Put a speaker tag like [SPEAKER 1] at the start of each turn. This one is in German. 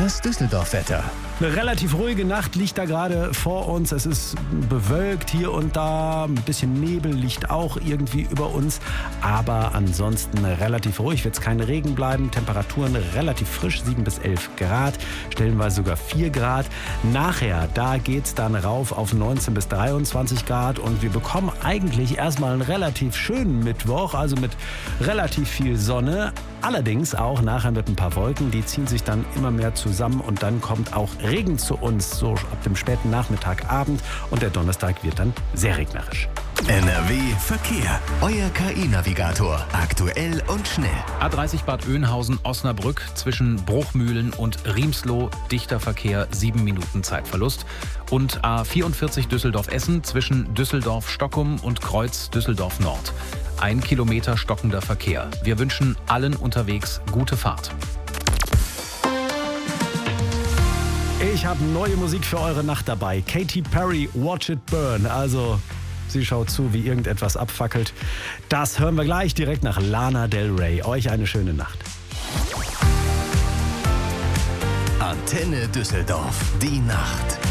[SPEAKER 1] Das Düsseldorf-Wetter.
[SPEAKER 2] Eine relativ ruhige Nacht liegt da gerade vor uns. Es ist bewölkt hier und da. Ein bisschen Nebel liegt auch irgendwie über uns. Aber ansonsten relativ ruhig. Wird es kein Regen bleiben. Temperaturen relativ frisch, 7 bis 11 Grad. Stellenweise sogar 4 Grad. Nachher, da geht es dann rauf auf 19 bis 23 Grad. Und wir bekommen eigentlich erstmal einen relativ schönen Mittwoch. Also mit relativ viel Sonne. Allerdings auch nachher mit ein paar Wolken. Die ziehen sich dann immer mehr zusammen. Und dann kommt auch Regen zu uns, so ab dem späten Nachmittag, Abend. Und der Donnerstag wird dann sehr regnerisch.
[SPEAKER 1] NRW Verkehr. Euer KI-Navigator. Aktuell und schnell.
[SPEAKER 3] A30 Bad Oeynhausen, Osnabrück zwischen Bruchmühlen und Riemsloh. Dichter Verkehr, 7 Minuten Zeitverlust. Und A44 Düsseldorf-Essen zwischen Düsseldorf-Stockum und Kreuz Düsseldorf-Nord. 1 Kilometer stockender Verkehr. Wir wünschen allen unterwegs gute Fahrt.
[SPEAKER 2] Ich habe neue Musik für eure Nacht dabei. Katy Perry, Watch It Burn. Also, sie schaut zu, wie irgendetwas abfackelt. Das hören wir gleich direkt nach Lana Del Rey. Euch eine schöne Nacht.
[SPEAKER 1] Antenne Düsseldorf. Die Nacht.